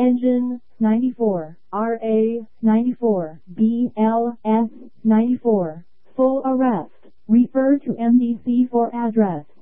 Engine 94, RA 94, BLS 94. Full arrest. Refer to MDC for address.